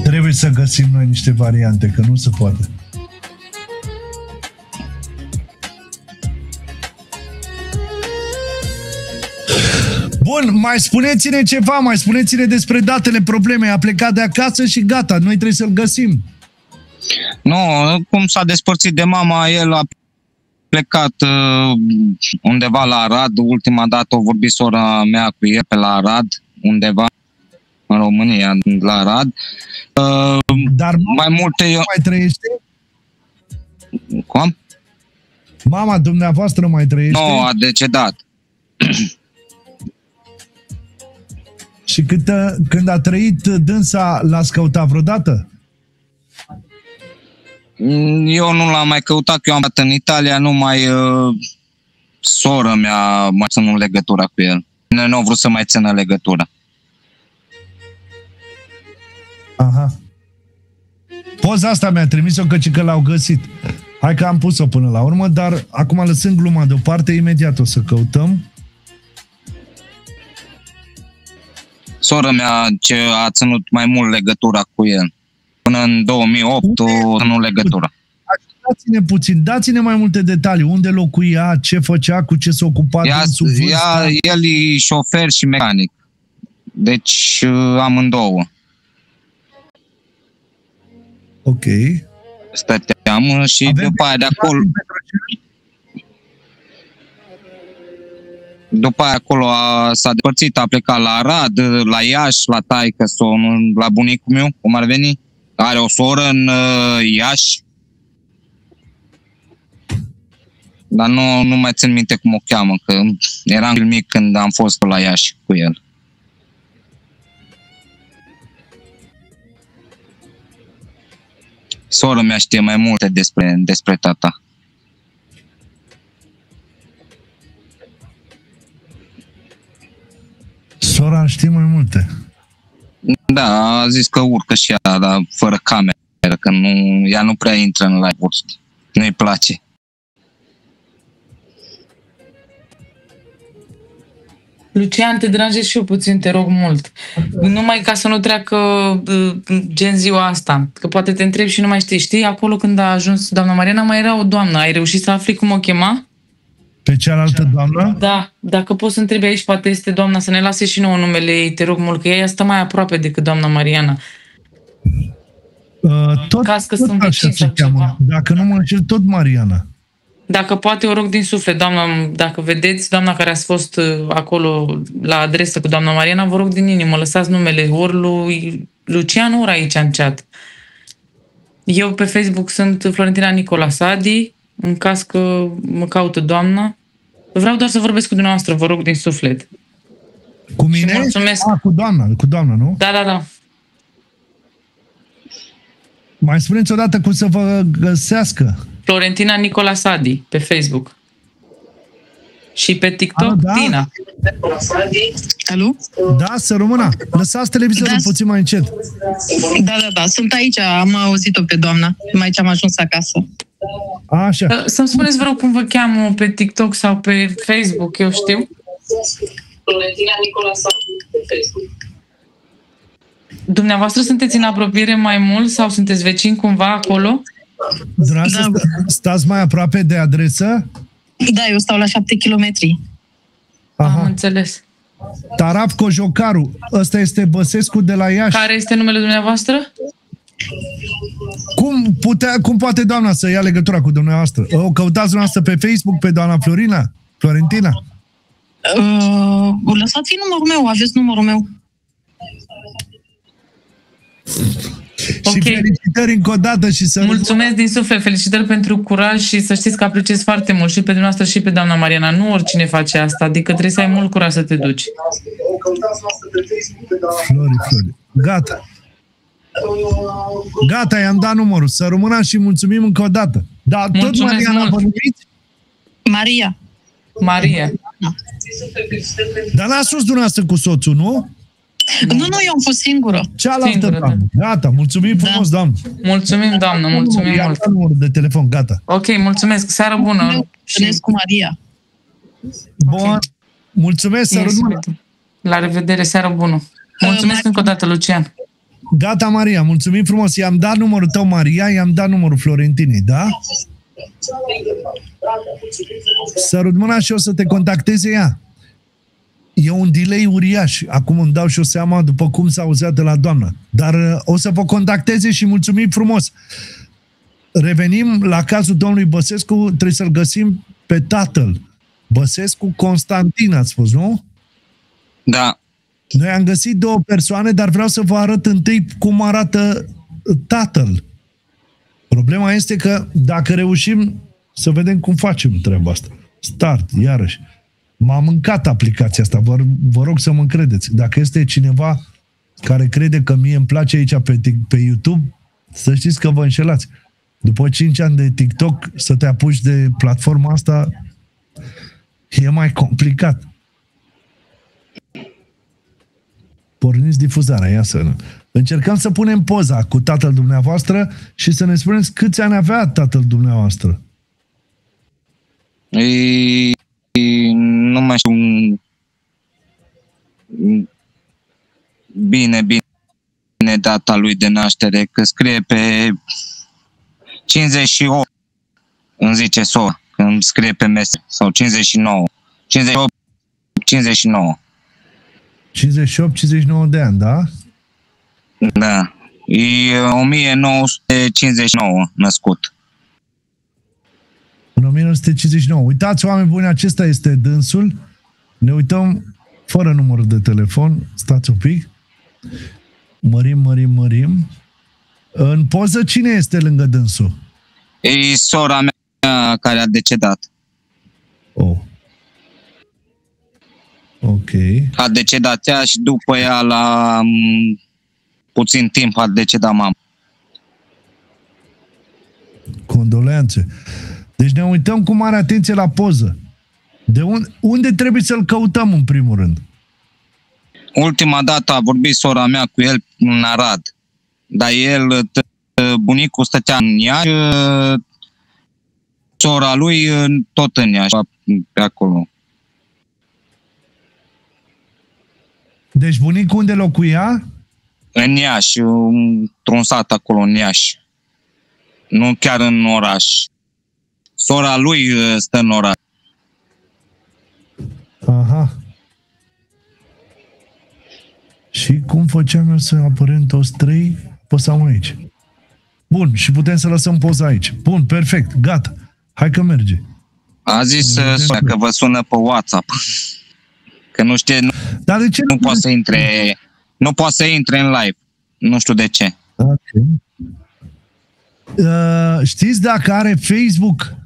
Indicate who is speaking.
Speaker 1: Trebuie să găsim noi niște variante, că nu se poate. Bun, mai spuneți-ne ceva, mai spuneți-ne despre datele problemei. A plecat de acasă și gata, noi trebuie să-l găsim.
Speaker 2: Nu, cum s-a despărțit de mama, el a plecat undeva la Arad. Ultima dată o vorbi sora mea cu el pe la Arad, undeva în România, la Arad.
Speaker 1: Dar
Speaker 2: mai multe eu...
Speaker 1: mai trăiește?
Speaker 2: Cum?
Speaker 1: Mama dumneavoastră mai trăiește?
Speaker 2: Nu, a decedat.
Speaker 1: Și când a trăit dânsa, l-ați căutat vreodată?
Speaker 2: Eu nu l-am mai căutat, că eu am dat în Italia, numai sora mea mai ținut legătura cu el. Nu au vrut să mai țină legătura.
Speaker 1: Aha. Poza asta mi-a trimis-o că l-au găsit. Hai că am pus-o până la urmă, dar acum lăsând gluma deoparte, imediat o să căutăm.
Speaker 2: Sora mea ce a ținut mai mult legătura cu el. Până în 2008 a ținut legătura.
Speaker 1: Dați-ne puțin, dați-ne mai multe detalii. Unde locuia, ce făcea, cu ce se ocupa dânsul, vârsta?
Speaker 2: El e șofer și mecanic. Deci amândouă.
Speaker 1: Ok.
Speaker 2: Stăteam și după aia de acolo... După aia acolo s-a despărțit, a plecat la Arad, la Iași, la taică-s-o, la bunicul meu, cum ar veni. Are o soră în Iași. Dar nu mai țin minte cum o cheamă, că eram mic când am fost la Iași cu el. Sora mea știe mai multe despre tata.
Speaker 1: Sora știe mai multe.
Speaker 2: Da, a zis că urcă și ea, dar fără cameră, că ea nu prea intră în live-uri. Nu-i place.
Speaker 3: Lucian, te deranjez și eu puțin, te rog mult. Numai ca să nu treacă gen ziua asta. Că poate te întreb și nu mai știi. Știi, acolo când a ajuns doamna Mariana, mai era o doamnă. Ai reușit să afli cum o chema?
Speaker 1: Pe cealaltă doamnă?
Speaker 3: Da, dacă poți să întrebi aici, poate este doamna, să ne lase și nouă numele ei, te rog mult, că ea stă mai aproape decât doamna Mariana.
Speaker 1: Tot așa se cheamă. Dacă nu mă înșel, tot Mariana.
Speaker 3: Dacă poate, o rog din suflet, doamna, dacă vedeți, doamna care ați fost acolo la adresă cu doamna Mariana, vă rog din inimă, lăsați numele ori lui Lucian, ori aici în chat. Eu pe Facebook sunt Florentina Nicola Sadi, în caz că mă caută doamna. Vreau doar să vorbesc cu dumneavoastră, vă rog din suflet.
Speaker 1: Cu mine?
Speaker 3: Mulțumesc.
Speaker 1: Cu doamna, nu?
Speaker 3: Da.
Speaker 1: Mai spuneți odată cum să vă găsească.
Speaker 3: Florentina Nicola Sadi, pe Facebook. Și pe TikTok,
Speaker 1: da?
Speaker 3: Tina.
Speaker 4: Alo?
Speaker 1: Da, să rămână. Lăsați televizorul puțin mai încet.
Speaker 4: Da. Sunt aici, am auzit-o pe doamna. Mai ce am ajuns acasă.
Speaker 1: Așa.
Speaker 3: Să-mi spuneți, vă rog, cum vă cheamă pe TikTok sau pe Facebook, eu știu.
Speaker 4: Florentina Nicola Sadi, pe Facebook.
Speaker 3: Dumneavoastră sunteți în apropiere mai mult sau sunteți vecini cumva acolo?
Speaker 1: Dumneavoastră stați mai aproape de adresă?
Speaker 4: Da, eu stau la 7 kilometri.
Speaker 3: Am înțeles.
Speaker 1: Taraf Cojocaru, ăsta este Băsescu de la Iași.
Speaker 3: Care este numele dumneavoastră?
Speaker 1: Cum poate doamna să ia legătura cu dumneavoastră? O căutați dumneavoastră pe Facebook pe doamna Florentina?
Speaker 4: Lăsați numărul meu, aveți numărul meu.
Speaker 1: Și felicitări încă o dată și să...
Speaker 3: Mulțumesc din suflet, felicitări pentru curaj și să știți că apreciez foarte mult și pe dumneavoastră și pe doamna Mariana. Nu oricine face asta, adică trebuie să ai mult curaj să te duci.
Speaker 1: Flori. Gata, i-am dat numărul. Să rămână și mulțumim încă o dată. Da, tot Mariana vă numiți?
Speaker 4: Maria.
Speaker 1: Dar n-a sus dumneavoastră cu soțul, nu?
Speaker 4: Nu, eu am fost singură.
Speaker 1: Cealaltă doamnă. Gata, mulțumim frumos, doamnă.
Speaker 3: Mulțumim, doamnă, mulțumim mult.
Speaker 1: Ia numărul de telefon, gata.
Speaker 3: Ok, mulțumesc, seară bună.
Speaker 4: Și cu Maria.
Speaker 1: Bun, mulțumesc, să rămână.
Speaker 3: La revedere, seară bună. Mulțumesc încă o dată, Lucian.
Speaker 1: Gata, Maria, mulțumim frumos. I-am dat numărul tău, Maria, i-am dat numărul Florentinei, da? Sărut mâna și o să te contacteze ea. E un delay uriaș. Acum îmi dau și o seama după cum s-a auzit de la doamnă. Dar o să vă contacteze și mulțumim frumos. Revenim la cazul domnului Băsescu, trebuie să-l găsim pe tatăl. Băsescu Constantin, ați spus, nu?
Speaker 2: Da.
Speaker 1: Noi am găsit două persoane, dar vreau să vă arăt întâi cum arată tatăl. Problema este că dacă reușim să vedem cum facem treaba asta. Start, iarăși. M-a mâncat aplicația asta, vă rog să mă credeți. Dacă este cineva care crede că mie îmi place aici pe YouTube, să știți că vă înșelați. După 5 ani de TikTok, să te apuci de platforma asta e mai complicat. Porniți difuzarea, ia să... Încercăm să punem poza cu tatăl dumneavoastră și să ne spuneți câți ani avea tatăl dumneavoastră.
Speaker 2: Nu mai știu bine data lui de naștere, că scrie pe 58, îmi zice sora, când scrie pe mesaj, sau 59. 59.
Speaker 1: 58-59 de ani, da?
Speaker 2: Da. E 1959 născut.
Speaker 1: În 1959. Uitați, oameni buni, acesta este dânsul. Ne fără numărul de telefon. Stați un pic. Mărim. În poză, cine este lângă dânsul?
Speaker 2: E sora mea care a decedat.
Speaker 1: Oh. Ok.
Speaker 2: A decedat ea și după ea, la puțin timp, a decedat mama.
Speaker 1: Condoleanțe. Deci ne uităm cu mare atenție la poză. De unde trebuie să-l căutăm în primul rând?
Speaker 2: Ultima dată a vorbit sora mea cu el în Arad. Dar bunicul stătea în Iași, sora lui tot în Iași, pe acolo.
Speaker 1: Deci bunicul unde locuia?
Speaker 2: În Iași, într-un sat acolo, în Iași. Nu chiar în oraș. Sora lui stă în oraș.
Speaker 1: Aha. Și cum făceam eu să apărăm toți trei? Păsam aici. Bun, și putem să lăsăm poza aici. Bun, perfect, gata. Hai că merge.
Speaker 2: A zis că vă sună pe WhatsApp. Că nu știe,
Speaker 1: Dar de ce
Speaker 2: nu poate să intre, nu poate să intre în live. Nu știu de ce.
Speaker 1: Okay. Știți dacă are Facebook?